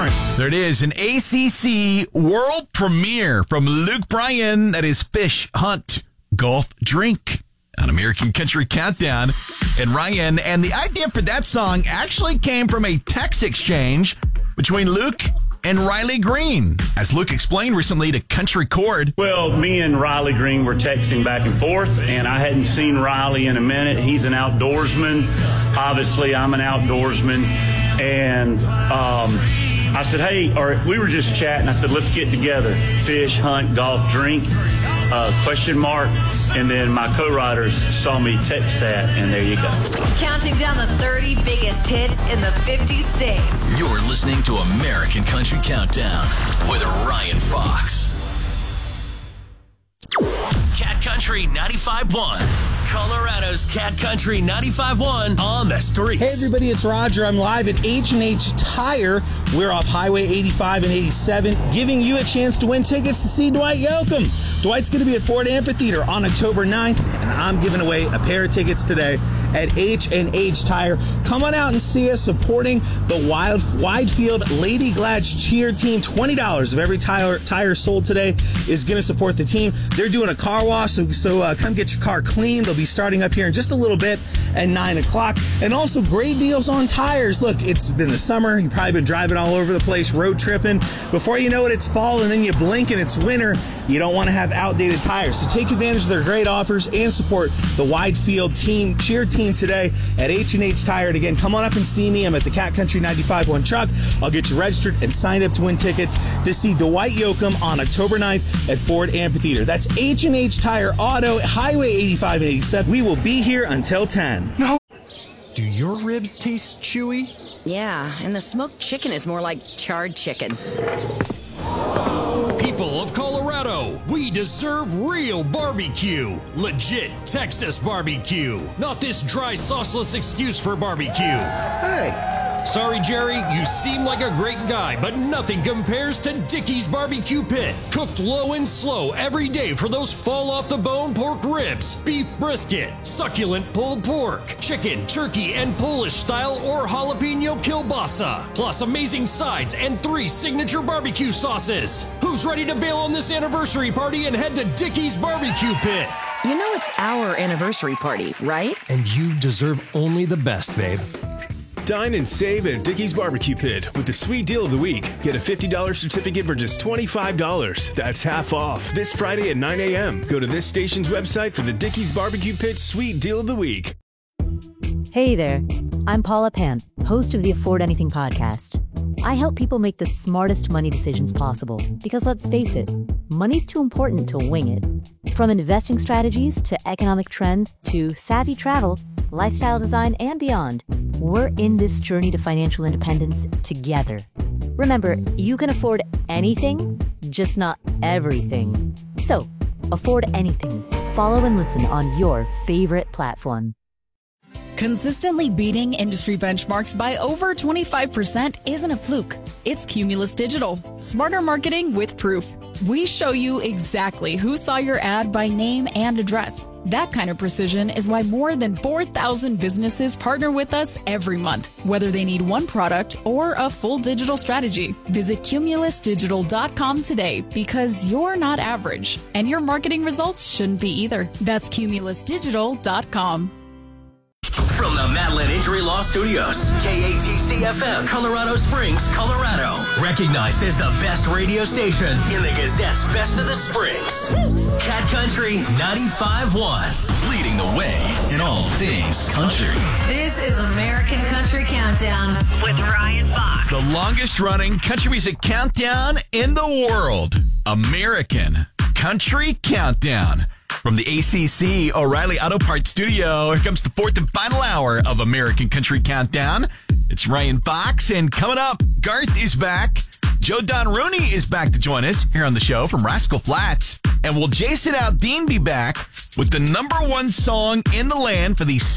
There it is, an ACC world premiere from Luke Bryan at his Fish Hunt Golf Drink on American Country Countdown. And Ryan, and the idea for that song actually came from a text exchange between Luke and Riley Green. As Luke explained recently to Country Chord. Well, me and Riley Green were texting back and forth, and I hadn't seen Riley in a minute. He's an outdoorsman. Obviously, I'm an outdoorsman. And I said, hey, or we were just chatting. I said, let's get together. Fish, hunt, golf, drink, question mark. And then my co-writers saw me text that, and there you go. Counting down the 30 biggest hits in the 50 states. You're listening to American Country Countdown with Ryan Fox. Cat Country 95.1. Colorado's Cat Country 95.1 on the streets. Hey everybody, it's Roger. I'm live at H&H Tire. We're off Highway 85 and 87, giving you a chance to win tickets to see Dwight Yoakam. Dwight's going to be at Ford Amphitheater on October 9th, and I'm giving away a pair of tickets today at H&H Tire. Come on out and see us supporting the Widefield Lady Glads cheer team. $20 of every tire sold today is going to support the team. They're doing a car wash, so come get your car clean. They'll be starting up here in just a little bit at 9 o'clock. And also great deals on tires. Look, it's been the summer. You've probably been driving all over the place, road tripping. Before you know it, it's fall, and then you blink and it's winter. You don't want to have outdated tires. So take advantage of their great offers and support the Widefield cheer team today at H&H Tire. And again, come on up and see me. I'm at the Cat Country 95.1 truck. I'll get you registered and signed up to win tickets to see Dwight Yoakam on October 9th at Ford Amphitheater. That's H&H Tire Auto, Highway 85 and 87. We will be here until 10. No. Do your ribs taste chewy? Yeah, and the smoked chicken is more like charred chicken. People of Colorado, we deserve real barbecue. Legit Texas barbecue. Not this dry, sauceless excuse for barbecue. Hey. Sorry, Jerry, you seem like a great guy, but nothing compares to Dickey's Barbecue Pit. Cooked low and slow every day for those fall-off-the-bone pork ribs, beef brisket, succulent pulled pork, chicken, turkey, and Polish-style or jalapeno kielbasa, plus amazing sides and 3 signature barbecue sauces. Who's ready to bail on this anniversary party and head to Dickey's Barbecue Pit? You know it's our anniversary party, right? And you deserve only the best, babe. Dine and save at Dickey's Barbecue Pit with the sweet deal of the week. Get a $50 certificate for just $25. That's half off. This Friday at 9 a.m. Go to this station's website for the Dickey's Barbecue Pit sweet deal of the week. Hey there. I'm Paula Pant, host of the Afford Anything podcast. I help people make the smartest money decisions possible because, let's face it, money's too important to wing it. From investing strategies to economic trends to savvy travel, lifestyle design, and beyond, we're in this journey to financial independence together. Remember, you can afford anything, just not everything. So, afford anything. Follow and listen on your favorite platform. Consistently beating industry benchmarks by over 25% isn't a fluke. It's Cumulus Digital. Smarter marketing with proof. We show you exactly who saw your ad by name and address. That kind of precision is why more than 4,000 businesses partner with us every month, whether they need one product or a full digital strategy. Visit cumulusdigital.com today because you're not average, and your marketing results shouldn't be either. That's cumulusdigital.com. From the Madeline Injury Law Studios, KATC-FM, Colorado Springs, Colorado. Recognized as the best radio station in the Gazette's Best of the Springs. Cat Country 95.1, leading the way in all things country. This is American Country Countdown with Ryan Fox. The longest running country music countdown in the world. American Country Countdown. From the ACC O'Reilly Auto Parts Studio, here comes the fourth and final hour of American Country Countdown. It's Ryan Fox, and coming up, Garth is back. Joe Don Rooney is back to join us here on the show from Rascal Flatts. And will Jason Aldean be back with the #1 song in the land for the